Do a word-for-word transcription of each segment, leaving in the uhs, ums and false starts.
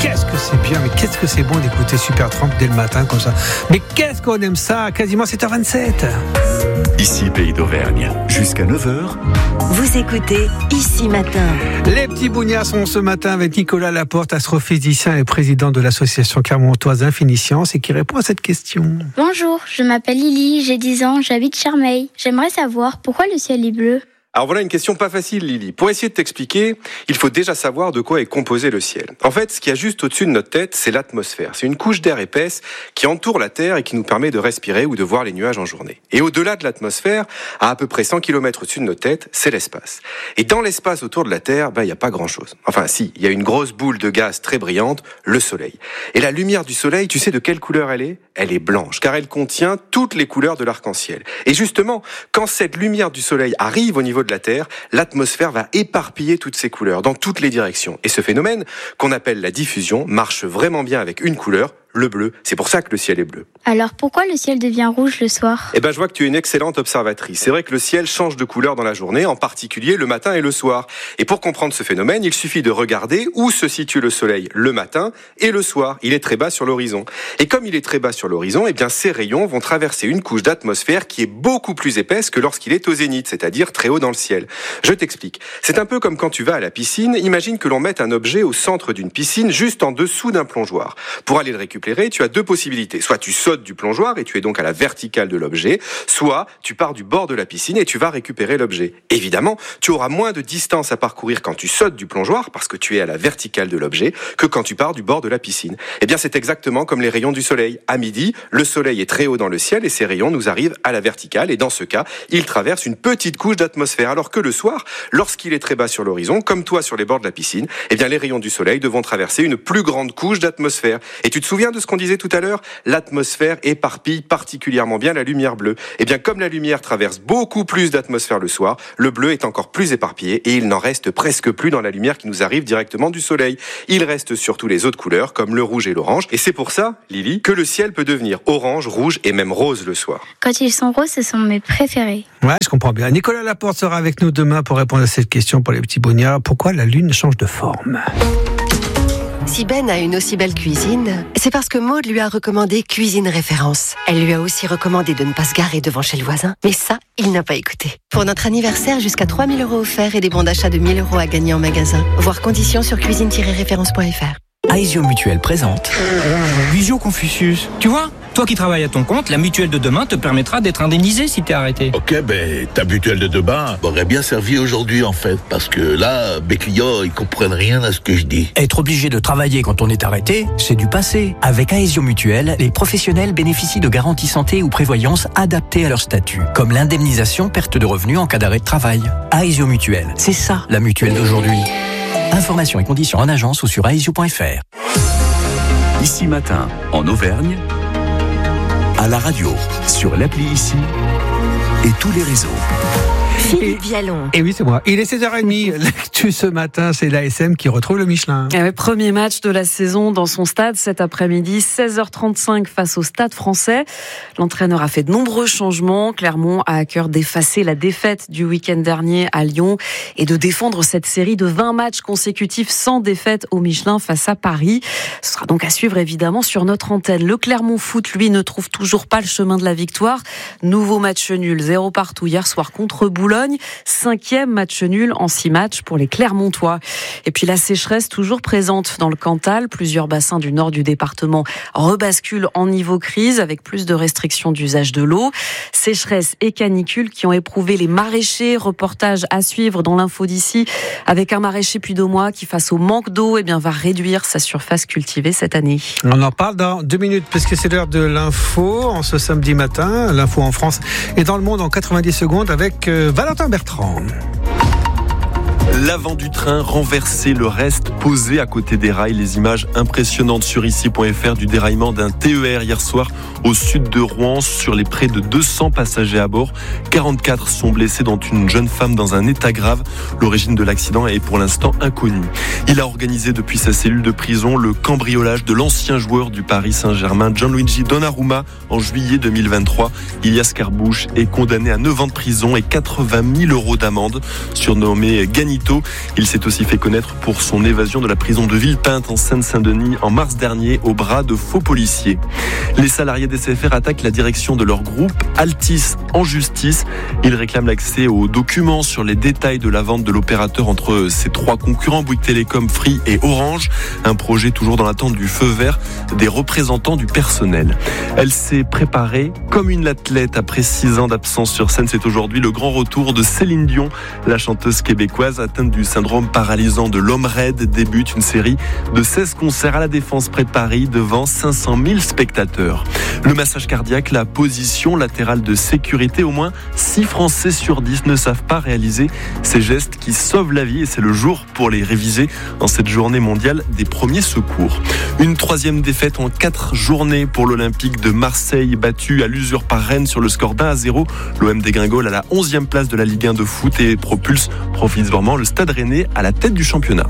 qu'est-ce que c'est bien, mais qu'est-ce que c'est bon d'écouter Supertramp dès le matin comme ça. Mais qu'est-ce qu'on aime ça, quasiment sept heures vingt-sept. Ici Pays d'Auvergne, jusqu'à neuf heures. Vous écoutez Ici Matin. Les petits bougnats sont ce matin avec Nicolas Laporte, astrophysicien et président de l'association clermontoise Infiniscience, et qui répond à cette question. Bonjour, je m'appelle Lily, j'ai dix ans, j'habite Charmeil. J'aimerais savoir pourquoi le ciel est bleu. Alors voilà une question pas facile, Lily. Pour essayer de t'expliquer, il faut déjà savoir de quoi est composé le ciel. En fait, ce qu'il y a juste au-dessus de notre tête, c'est l'atmosphère. C'est une couche d'air épaisse qui entoure la Terre et qui nous permet de respirer ou de voir les nuages en journée. Et au-delà de l'atmosphère, à à peu près cent kilomètres au-dessus de notre tête, c'est l'espace. Et dans l'espace autour de la Terre, ben, il n'y a pas grand-chose. Enfin si, il y a une grosse boule de gaz très brillante, le Soleil. Et la lumière du Soleil, tu sais de quelle couleur elle est ? Elle est blanche, car elle contient toutes les couleurs de l'arc-en-ciel. Et justement, quand cette lumière du Soleil arrive au niveau de la Terre, l'atmosphère va éparpiller toutes ces couleurs dans toutes les directions. Et ce phénomène, qu'on appelle la diffusion, marche vraiment bien avec une couleur, le bleu. C'est pour ça que le ciel est bleu. Alors pourquoi le ciel devient rouge le soir ? Eh ben, je vois que tu es une excellente observatrice. C'est vrai que le ciel change de couleur dans la journée, en particulier le matin et le soir. Et pour comprendre ce phénomène, il suffit de regarder où se situe le soleil le matin et le soir. Il est très bas sur l'horizon. Et comme il est très bas sur l'horizon, eh bien, ces rayons vont traverser une couche d'atmosphère qui est beaucoup plus épaisse que lorsqu'il est au zénith, c'est-à-dire très haut dans le ciel. Je t'explique. C'est un peu comme quand tu vas à la piscine. Imagine que l'on mette un objet au centre d'une piscine, juste en dessous d'un plongeoir. Pour aller le récupérer, tu as deux possibilités. Soit tu sautes du plongeoir et tu es donc à la verticale de l'objet, soit tu pars du bord de la piscine et tu vas récupérer l'objet. Évidemment, tu auras moins de distance à parcourir quand tu sautes du plongeoir, parce que tu es à la verticale de l'objet, que quand tu pars du bord de la piscine. Eh bien, c'est exactement comme les rayons du soleil. À midi, le soleil est très haut dans le ciel et ses rayons nous arrivent à la verticale, et dans ce cas, ils traversent une petite couche d'atmosphère. Alors que le soir, lorsqu'il est très bas sur l'horizon, comme toi sur les bords de la piscine, eh bien, les rayons du soleil devront traverser une plus grande couche d'atmosphère. Et tu te souviens de ce qu'on disait tout à l'heure, l'atmosphère éparpille particulièrement bien la lumière bleue. Et bien, comme la lumière traverse beaucoup plus d'atmosphère le soir, le bleu est encore plus éparpillé et il n'en reste presque plus dans la lumière qui nous arrive directement du soleil. Il reste surtout les autres couleurs comme le rouge et l'orange. Et c'est pour ça, Lily, que le ciel peut devenir orange, rouge et même rose le soir. Quand ils sont roses, ce sont mes préférés. Ouais, je comprends bien. Nicolas Laporte sera avec nous demain pour répondre à cette question pour les petits bougnats. Pourquoi la lune change de forme ? Si Ben a une aussi belle cuisine, c'est parce que Maud lui a recommandé Cuisine Référence. Elle lui a aussi recommandé de ne pas se garer devant chez le voisin. Mais ça, il n'a pas écouté. Pour notre anniversaire, jusqu'à trois mille euros offerts et des bons d'achat de mille euros à gagner en magasin. Voir conditions sur cuisine tiret référence point f r. Aesio Mutuelle présente Visio Confucius. Tu vois, toi qui travailles à ton compte, la mutuelle de demain te permettra d'être indemnisé si t'es arrêté. Ok, ben ta mutuelle de demain m'aurait bien servi aujourd'hui en fait, parce que là, mes clients, ils comprennent rien à ce que je dis. Être obligé de travailler quand on est arrêté, c'est du passé. Avec Aesio Mutuelle, les professionnels bénéficient de garanties santé ou prévoyance adaptées à leur statut, comme l'indemnisation perte de revenus en cas d'arrêt de travail. Aesio Mutuelle, c'est ça la mutuelle d'aujourd'hui. Informations et conditions en agence ou sur aesio point f r. Ici Matin, en Auvergne, à la radio, sur l'appli Ici et tous les réseaux. Philippe Vialon. Et oui, c'est moi. Il est seize heures trente. L'actu ce matin, c'est l'A S M qui retrouve le Michelin. Et ouais, premier match de la saison dans son stade cet après-midi, seize heures trente-cinq face au Stade Français. L'entraîneur a fait de nombreux changements. Clermont a à cœur d'effacer la défaite du week-end dernier à Lyon et de défendre cette série de vingt matchs consécutifs sans défaite au Michelin face à Paris. Ce sera donc à suivre évidemment sur notre antenne. Le Clermont Foot, lui, ne trouve toujours pas le chemin de la victoire. Nouveau match nul, zéro partout hier soir contre Boulogne. Cinquième match nul en six matchs pour les Clermontois. Et puis la sécheresse toujours présente dans le Cantal. Plusieurs bassins du nord du département rebasculent en niveau crise avec plus de restrictions d'usage de l'eau. Sécheresse et canicule qui ont éprouvé les maraîchers. Reportage à suivre dans l'info d'ici avec un maraîcher puy-de-Dômois qui, face au manque d'eau, eh bien, va réduire sa surface cultivée cette année. On en parle dans deux minutes parce que c'est l'heure de l'info en ce samedi matin. L'info en France et dans le monde en quatre-vingt-dix secondes avec euh, Valentin Bertrand. L'avant du train renversé, le reste posé à côté des rails. Les images impressionnantes sur ici point f r du déraillement d'un T E R hier soir au sud de Rouen. Sur les près de deux cents passagers à bord, quarante-quatre sont blessés, dont une jeune femme dans un état grave. L'origine de l'accident est pour l'instant inconnue. Il a organisé depuis sa cellule de prison le cambriolage de l'ancien joueur du Paris Saint-Germain, Gianluigi Donnarumma, en juillet deux mille vingt-trois. Ilias Carabouche est condamné à neuf ans de prison et quatre-vingt mille euros d'amende. Surnommé Gagné Magneto. Il s'est aussi fait connaître pour son évasion de la prison de Villepinte en Seine-Saint-Denis en mars dernier au bras de faux policiers. Les salariés d'S F R attaquent la direction de leur groupe Altis en justice. Ils réclament l'accès aux documents sur les détails de la vente de l'opérateur entre ses trois concurrents, Bouygues Télécom, Free et Orange. Un projet toujours dans l'attente du feu vert des représentants du personnel. Elle s'est préparée comme une athlète après six ans d'absence sur scène. C'est aujourd'hui le grand retour de Céline Dion. La chanteuse québécoise atteinte du syndrome paralysant de l'homme raide débute une série de seize concerts à la Défense près de Paris devant cinq cent mille spectateurs. Le massage cardiaque, la position latérale de sécurité, au moins six Français sur dix ne savent pas réaliser ces gestes qui sauvent la vie et c'est le jour pour les réviser en cette journée mondiale des premiers secours. Une troisième défaite en quatre journées pour l'Olympique de Marseille, battu à l'usure par Rennes sur le score d'un à zéro. L'O M dégringole à la onzième place de la Ligue un de foot et propulse provisoirement le Stade Rennais à la tête du championnat.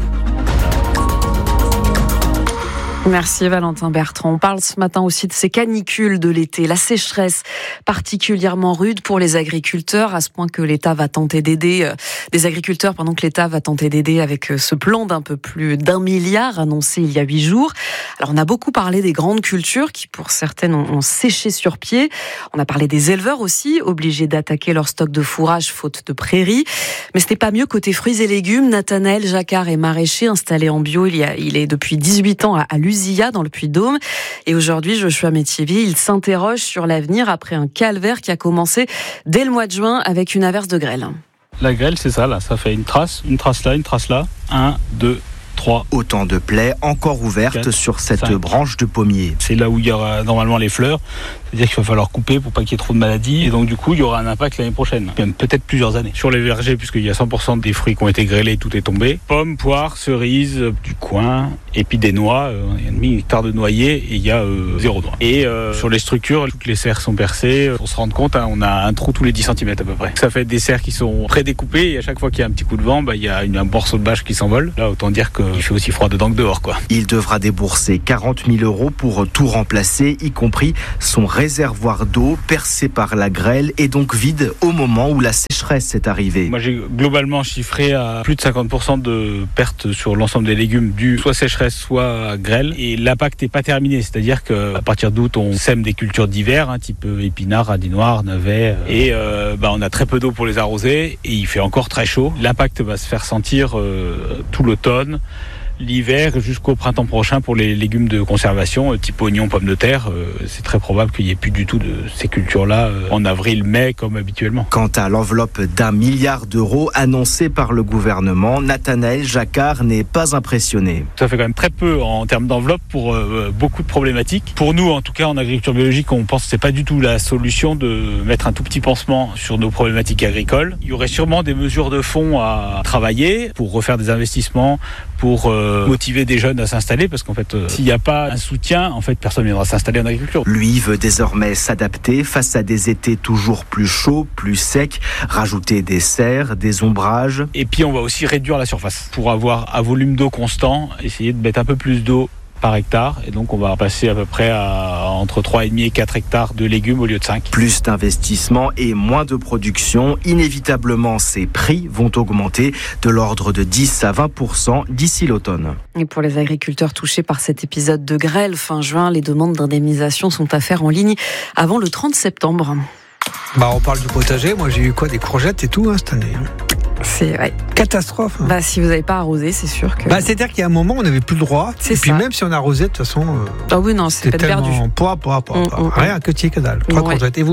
Merci Valentin Bertrand. On parle ce matin aussi de ces canicules de l'été, la sécheresse particulièrement rude pour les agriculteurs, à ce point que l'État va tenter d'aider, euh, des agriculteurs pendant que l'État va tenter d'aider avec ce plan d'un peu plus d'un milliard annoncé il y a huit jours. Alors on a beaucoup parlé des grandes cultures qui pour certaines ont, ont séché sur pied. On a parlé des éleveurs aussi, obligés d'attaquer leur stock de fourrage faute de prairies. Mais ce n'est pas mieux côté fruits et légumes. Nathanaël Jacquard est maraîcher installé en bio. Il, y a, il est depuis dix-huit ans à, à Lusia dans le Puy-de-Dôme. Et aujourd'hui, Joshua Métivier, il s'interroge sur l'avenir après un calvaire qui a commencé dès le mois de juin avec une averse de grêle. La grêle, c'est ça, là. Ça fait une trace, une trace là, une trace là. Un, deux, trois. Autant de plaies encore ouvertes quatre, sur cette cinq. Branche de pommier. C'est là où il y aura normalement les fleurs. C'est-à-dire qu'il va falloir couper pour pas qu'il y ait trop de maladies. Et donc du coup, il y aura un impact l'année prochaine. Même peut-être plusieurs années. Sur les vergers, puisqu'il y a cent pour cent des fruits qui ont été grêlés, tout est tombé. Pommes, poires, cerises, du coin, et puis des noix. Il y a demi hectare de noyer et il y a euh, zéro noix. Et euh, sur les structures, toutes les serres sont percées. Pour se rendre compte, hein, on a un trou tous les dix centimètres à peu près. Ça fait des serres qui sont pré-découpées et à chaque fois qu'il y a un petit coup de vent, bah, il y a une, un morceau de bâche qui s'envole. Là, autant dire qu'il fait aussi froid dedans que dehors, quoi. Il devra débourser quarante mille euros pour tout remplacer, y compris son réservoir d'eau percé par la grêle et donc vide au moment où la sécheresse est arrivée. Moi j'ai globalement chiffré à plus de cinquante pour cent de pertes sur l'ensemble des légumes dû soit sécheresse soit grêle et l'impact n'est pas terminé, c'est-à-dire qu'à partir d'août on sème des cultures d'hiver, hein, type épinards, radis noirs, navets et euh, bah, on a très peu d'eau pour les arroser et il fait encore très chaud. L'impact va se faire sentir euh, tout l'automne, l'hiver jusqu'au printemps prochain pour les légumes de conservation, type oignons, pommes de terre. Euh, c'est très probable qu'il n'y ait plus du tout de ces cultures-là euh, en avril-mai comme habituellement. Quant à l'enveloppe d'un milliard d'euros annoncée par le gouvernement, Nathanaël Jacquard n'est pas impressionné. Ça fait quand même très peu en termes d'enveloppe pour euh, beaucoup de problématiques. Pour nous, en tout cas en agriculture biologique, on pense que c'est pas du tout la solution de mettre un tout petit pansement sur nos problématiques agricoles. Il y aurait sûrement des mesures de fonds à travailler pour refaire des investissements, pour euh, motiver des jeunes à s'installer parce qu'en fait euh, s'il n'y a pas un soutien, en fait personne ne viendra s'installer en agriculture. Lui veut désormais s'adapter face à des étés toujours plus chauds, plus secs, rajouter des serres, des ombrages. Et puis on va aussi réduire la surface pour avoir un volume d'eau constant, essayer de mettre un peu plus d'eau par hectare et donc on va passer à peu près à entre trois virgule cinq et quatre hectares de légumes au lieu de cinq. Plus d'investissement et moins de production, inévitablement ces prix vont augmenter de l'ordre de dix à vingt pour cent d'ici l'automne. Et pour les agriculteurs touchés par cet épisode de grêle fin juin, les demandes d'indemnisation sont à faire en ligne avant le trente septembre. Bah on parle du potager, moi j'ai eu quoi, des courgettes et tout hein, cette année. C'est ouais. Catastrophe. Hein. Bah, si vous n'avez pas arrosé, c'est sûr que. Bah, c'est-à-dire qu'il y a un moment, on n'avait plus le droit. C'est et ça. Puis même si on arrosait, de toute façon. Euh, ah oui, non, c'est peine perdu. Pas, pas, pas, mmh, pas. Mmh, Rien que petit que dalle. Trois ouais. courgettes. Et vous ?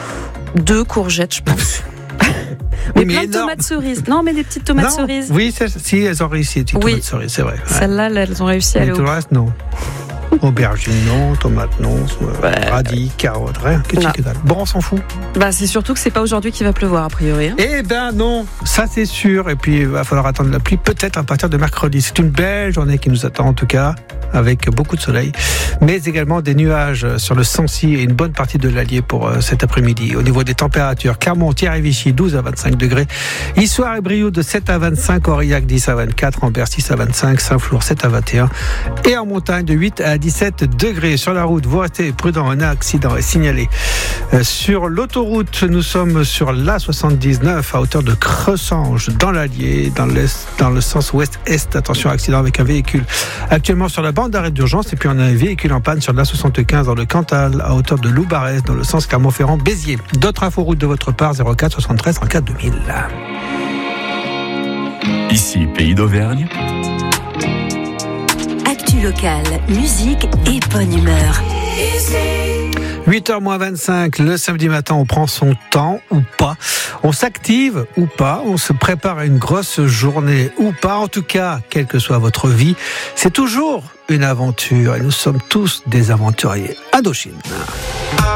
Deux courgettes, je pense. Oui, mais plein de tomates cerises. Non, mais des petites tomates non. cerises. Oui, si, elles ont réussi, des petites oui. tomates cerises, c'est vrai. Ouais. Celles-là, elles ont réussi à aller au. Tout le reste, non. Aubergine, non. Tomate, non. Ouais. Radis, carottes, rien. Que que dalle. Bon, on s'en fout. Bah, c'est surtout que c'est pas aujourd'hui qu'il va pleuvoir, a priori. Hein. Eh ben non, ça c'est sûr. Et puis, il va falloir attendre la pluie, peut-être à partir de mercredi. C'est une belle journée qui nous attend, en tout cas, avec beaucoup de soleil. Mais également des nuages sur le Sancy et une bonne partie de l'Allier pour euh, cet après-midi. Au niveau des températures, Clermont, Thierry-Vichy, douze à vingt-cinq degrés. Issoire et Brioude, de sept à vingt-cinq. Aurillac, dix à vingt-quatre. Ambert, six à vingt-cinq. Saint-Flour, sept à vingt et un. Et en montagne, de huit à dix. dix-sept degrés. Sur la route, vous restez prudent, un accident est signalé. Euh, sur l'autoroute, nous sommes sur l'A soixante-dix-neuf à hauteur de Cressanges, dans l'Allier, dans, l'est, dans le sens ouest-est. Attention, accident avec un véhicule. Actuellement sur la bande d'arrêt d'urgence, et puis on a un véhicule en panne sur l'A soixante-quinze dans le Cantal, à hauteur de Loubarès, dans le sens Clermont-Ferrand-Béziers. D'autres infos routes de votre part, zéro quatre soixante-treize trente-quatre deux mille. Ici, Pays d'Auvergne. Actu locale, musique et bonne humeur. huit heures moins vingt-cinq, le samedi matin, on prend son temps ou pas. On s'active ou pas. On se prépare à une grosse journée ou pas. En tout cas, quelle que soit votre vie, c'est toujours une aventure. Et nous sommes tous des aventuriers. Indochine.